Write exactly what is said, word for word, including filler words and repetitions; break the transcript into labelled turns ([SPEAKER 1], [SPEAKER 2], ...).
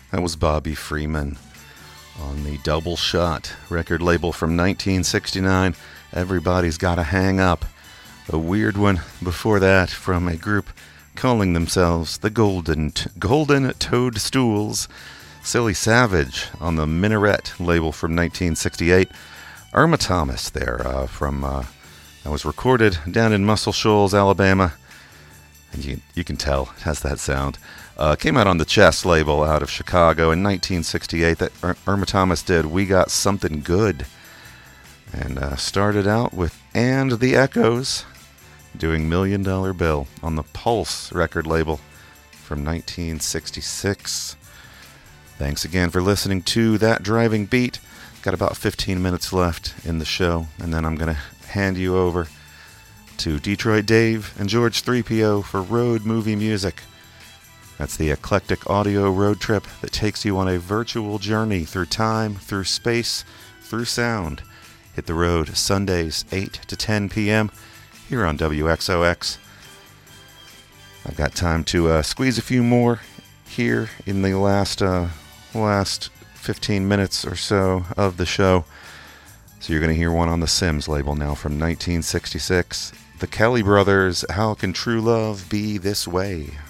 [SPEAKER 1] That was Bobby Freeman on the Double Shot record label from nineteen sixty-nine. Everybody's Gotta Hang Up. A weird one before that from a group calling themselves the Golden T- Golden Toadstools. Silly Savage on the Minaret label from nineteen sixty-eight. Irma Thomas there uh, from uh, that was recorded down in Muscle Shoals, Alabama. And you, you can tell it has that sound. Uh, came out on the Chess label out of Chicago in nineteen sixty-eight. That Ir- Irma Thomas did We Got Something Good. And uh, started out with And the Echoes doing Million Dollar Bill on the Pulse record label from nineteen sixty-six. Thanks again for listening to That Driving Beat. Got about fifteen minutes left in the show, and then I'm going to hand you over to Detroit Dave and George three P O for Road Movie Music. That's the eclectic audio road trip that takes you on a virtual journey through time, through space, through sound. Hit the road Sundays, eight to ten p.m. here on W X O X. I've got time to uh, squeeze a few more here in the last uh, last fifteen minutes or so of the show. So you're going to hear one on the Sims label now from nineteen sixty-six. The Kelly Brothers, How Can True Love Be This Way?